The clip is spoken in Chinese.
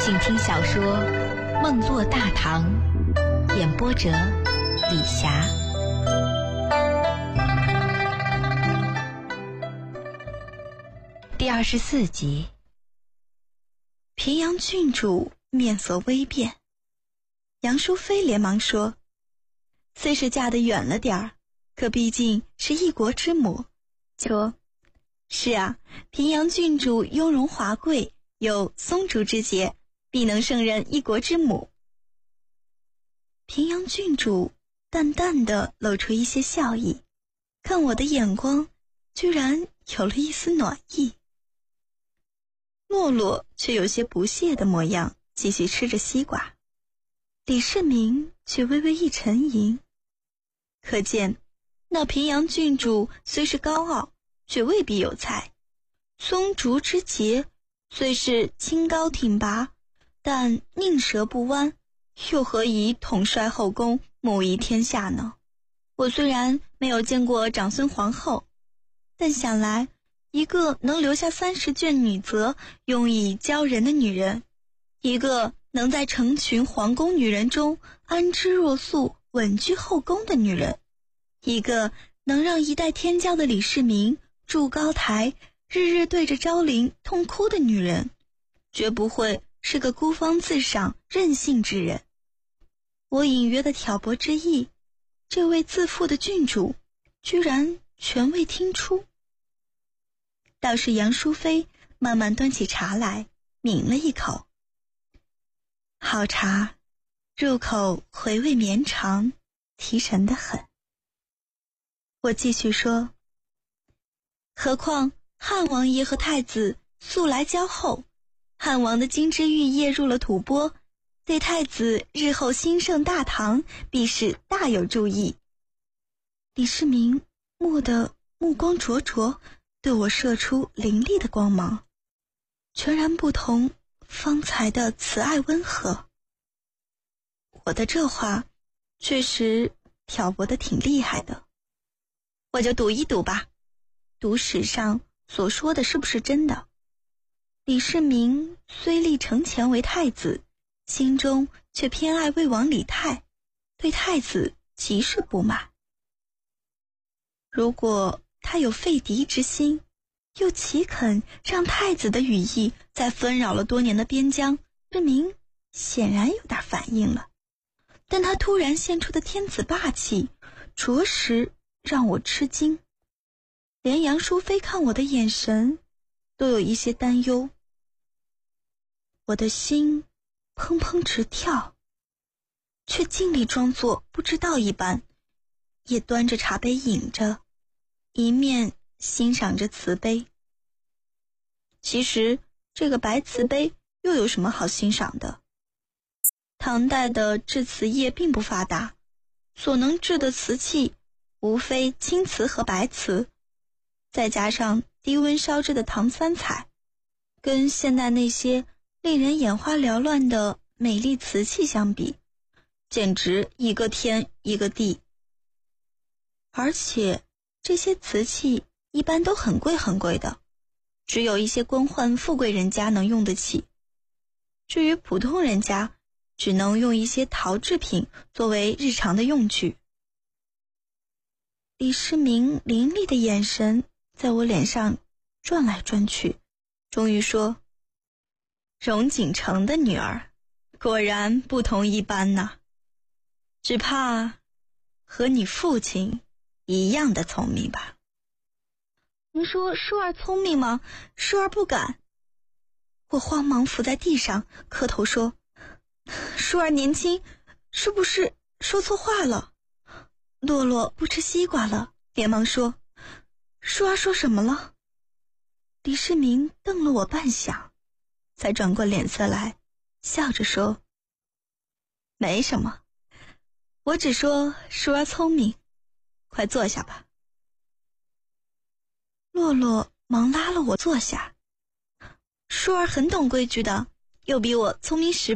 请听小说《梦落大唐》，演播者李霞。第24集。 平阳郡主面色微变，杨淑妃连忙说：“虽是嫁得远了点儿，可毕竟是一国之母。”说：“是啊，平阳郡主雍容华贵，有松竹之节，必能胜任一国之母。”平阳郡主淡淡地露出一些笑意，看我的眼光居然有了一丝暖意。洛洛却有些不屑的模样，继续吃着西瓜。李世民却微微一沉吟，可见那平阳郡主虽是高傲，却未必有才。松竹之节虽是清高挺拔，但宁折不弯，又何以统帅后宫，母仪天下呢？我虽然没有见过长孙皇后，但想来一个能留下30卷女则用以教人的女人，一个能在成群皇宫女人中安之若素，稳居后宫的女人，一个能让一代天骄的李世民筑高台，日日对着昭陵痛哭的女人，绝不会是个孤芳自赏任性之人。我隐约的挑拨之意，这位自负的郡主居然全未听出。倒是杨淑妃慢慢端起茶来，抿了一口。好茶，入口回味绵长，提神得很。我继续说，何况汉王爷和太子素来交厚，汉王的金枝玉叶入了吐蕃，对太子日后兴盛大唐必是大有助益。李世民蓦地目光灼灼，对我射出凌厉的光芒，全然不同方才的慈爱温和。我的这话确实挑拨得挺厉害的，我就赌一赌吧，赌史上所说的是不是真的。李世民虽立承乾为太子，心中却偏爱魏王李泰，对太子极是不满。如果他有废嫡之心，又岂肯让太子的羽翼在纷扰了多年的边疆？世民显然有点反应了，但他突然现出的天子霸气，着实让我吃惊。连杨淑妃看我的眼神都有一些担忧，我的心砰砰直跳，却尽力装作不知道一般，也端着茶杯饮着，一面欣赏着瓷杯。其实这个白瓷杯又有什么好欣赏的？唐代的制瓷业并不发达，所能制的瓷器无非青瓷和白瓷，再加上低温烧制的唐三彩，跟现代那些令人眼花缭乱的美丽瓷器相比，简直一个天一个地。而且这些瓷器一般都很贵很贵的，只有一些官宦富贵人家能用得起，至于普通人家只能用一些陶制品作为日常的用具。李世民凌厉的眼神在我脸上转来转去，终于说：“荣景城的女儿果然不同一般呐，只怕和你父亲一样的聪明吧。”您说淑儿聪明吗？淑儿不敢。我慌忙伏在地上磕头说：“淑儿年轻，是不是说错话了？”洛洛不吃西瓜了，连忙说：“淑儿说什么了？”李世民瞪了我半晌，才转过脸色来，笑着说：“没什么，我只说淑儿聪明，快坐下吧。”洛洛忙拉了我坐下。淑儿很懂规矩的，又比我聪明10